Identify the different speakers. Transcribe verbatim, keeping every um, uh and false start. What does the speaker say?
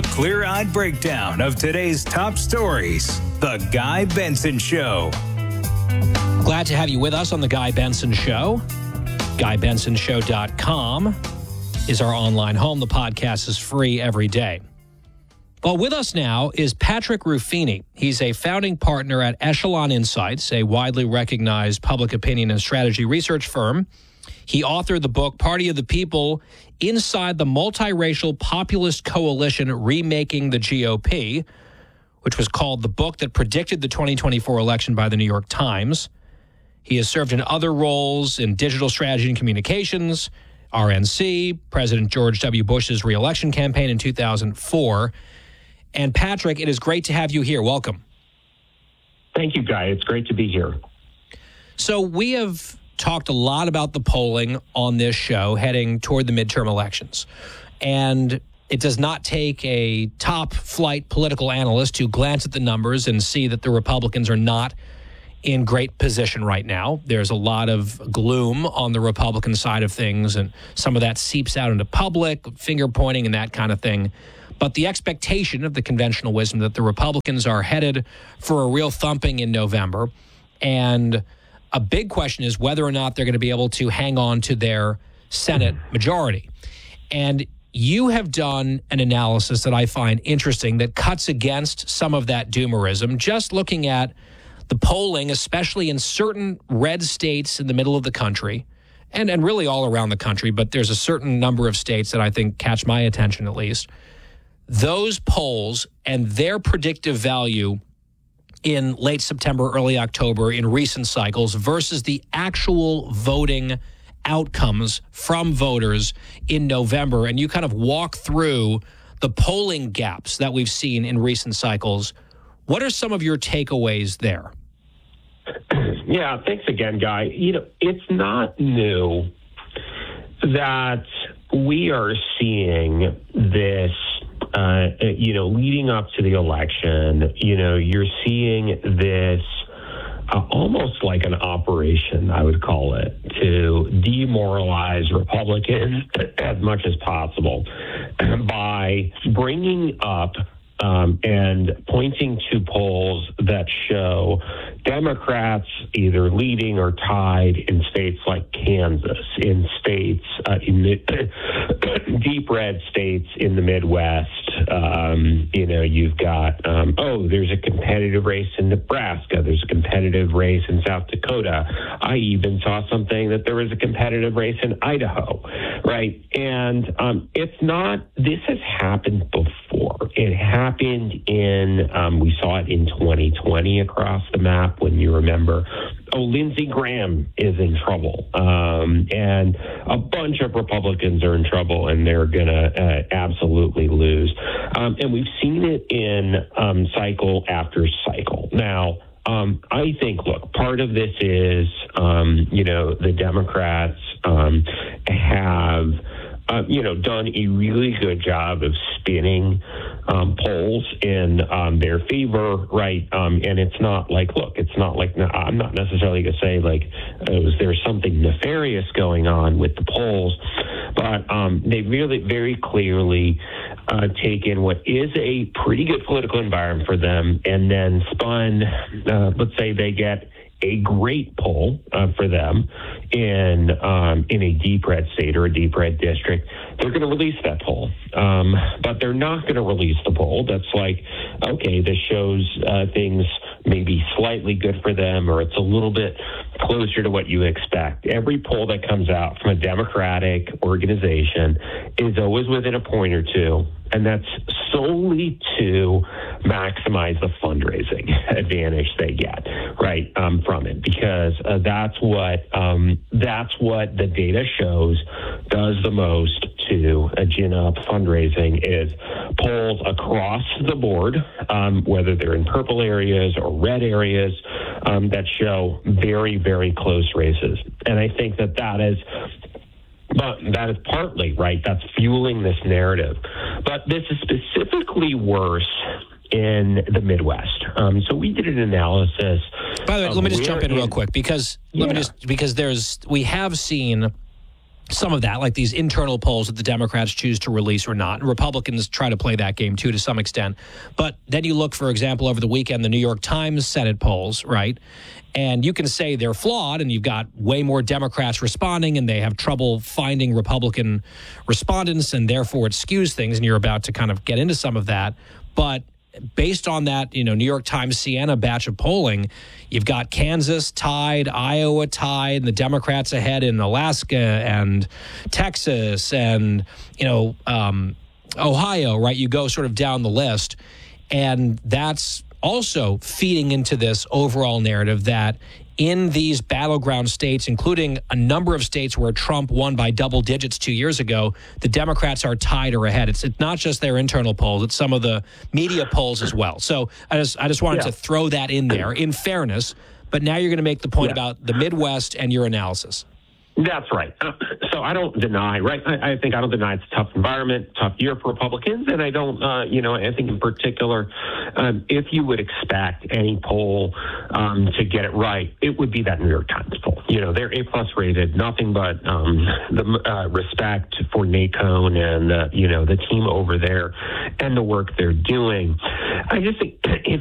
Speaker 1: A clear-eyed breakdown of today's top stories. The Guy Benson Show.
Speaker 2: Glad to have you with us on The Guy Benson Show. guy benson show dot com is our online home. The podcast is free every day. Well, with us now is Patrick Ruffini. He's a founding partner at Echelon Insights, a widely recognized public opinion and strategy research firm. He authored the book, Party of the People, Inside the Multiracial Populist Coalition Remaking the G O P, which was called the book that predicted the twenty twenty-four election by the New York Times. He has served in other roles in digital strategy and communications, R N C, President George W. Bush's reelection campaign in two thousand four. And Patrick, it is great to have you here. Welcome.
Speaker 3: Thank you, Guy. It's great to be here.
Speaker 2: So we have talked a lot about the polling on this show heading toward the midterm elections. And it does not take a top flight political analyst to glance at the numbers and see that the Republicans are not in great position right now. There's a lot of gloom on the Republican side of things, and some of that seeps out into public, finger pointing and that kind of thing. But the expectation of the conventional wisdom that the Republicans are headed for a real thumping in November. And a big question is whether or not they're going to be able to hang on to their Senate majority. And you have done an analysis that I find interesting that cuts against some of that doomerism, just looking at the polling, especially in certain red states in the middle of the country, and, and really all around the country, but there's a certain number of states that I think catch my attention at least. Those polls and their predictive value in late September, early October, in recent cycles, versus the actual voting outcomes from voters in November. And you kind of walk through the polling gaps that we've seen in recent cycles. What are some of your takeaways there?
Speaker 3: Yeah, thanks again, Guy. You know, it's not new that we are seeing this, uh, you know, leading up to the election. You know, you're seeing this uh, almost like an operation, I would call it, to demoralize Republicans as much as possible by bringing up Um, and pointing to polls that show Democrats either leading or tied in states like Kansas, in states, uh, in the deep red states in the Midwest. Um, you know, you've got, um, oh, there's a competitive race in Nebraska. There's a competitive race in South Dakota. I even saw something that there was a competitive race in Idaho, right? And um, it's not, this has happened before. It happened happened in, um, we saw it in twenty twenty across the map when you remember, oh, Lindsey Graham is in trouble. Um, and a bunch of Republicans are in trouble and they're going to uh, absolutely lose. Um, and we've seen it in um, cycle after cycle. Now, um, I think, look, part of this is, um, you know, the Democrats um, have Uh, you know, done a really good job of spinning um, polls in um, their favor, right? Um, and it's not like, look, it's not like, I'm not necessarily going to say, like, uh, was there something nefarious going on with the polls, but um, they really very clearly uh, taken what is a pretty good political environment for them and then spun, uh, let's say they get a great poll uh, for them in um, in a deep red state or a deep red district. They're going to release that poll, um, but they're not going to release the poll that's like, okay, this shows uh, things maybe slightly good for them, or it's a little bit closer to what you expect. Every poll that comes out from a Democratic organization is always within a point or two, and that's solely to maximize the fundraising advantage they get, right, um, from it, because uh, that's what um, that's what the data shows does the most to uh, gin up fundraising is polls across the board, um, whether they're in purple areas or red areas, um, that show very, very close races. And I think that that is But that is partly, right, that's fueling this narrative. But this is specifically worse in the Midwest. Um, so we did an analysis.
Speaker 2: By the way, let me just jump in, in real quick because yeah. let me just because there's we have seen some of that, like these internal polls that the Democrats choose to release or not. And Republicans try to play that game, too, to some extent. But then you look, for example, over the weekend, the New York Times Senate polls, right? And you can say they're flawed, and you've got way more Democrats responding, and they have trouble finding Republican respondents, and therefore it skews things, and you're about to kind of get into some of that. But based on that, you know, New York Times Siena batch of polling, you've got Kansas tied, Iowa tied, and the Democrats ahead in Alaska and Texas and, you know, um, Ohio, right? You go sort of down the list. And that's also feeding into this overall narrative that in these battleground states, including a number of states where Trump won by double digits two years ago, the Democrats are tied or ahead. It's, it's not just their internal polls, it's some of the media polls as well. So I just I just wanted yeah. to throw that in there in fairness. But now you're going to make the point yeah. about the Midwest and your analysis.
Speaker 3: That's right. Uh, so I don't deny, right? I, I think I don't deny it's a tough environment, tough year for Republicans. And I don't, uh, you know, I think in particular, um, if you would expect any poll um, to get it right, it would be that New York Times poll. You know, they're A-plus rated, nothing but um, the uh, respect for NACON and, uh, you know, the team over there and the work they're doing. I just think if